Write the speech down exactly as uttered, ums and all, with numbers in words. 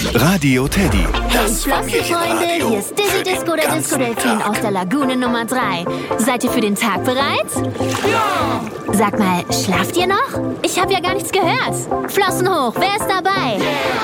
Radio Teddy. Das Familienradio. Hier ist Dizzy Disco, der Disco Delfin aus der Lagune Nummer drei. Seid ihr für den Tag bereit? Ja! Sag mal, schlaft ihr noch? Ich habe ja gar nichts gehört. Flossen hoch, wer ist dabei?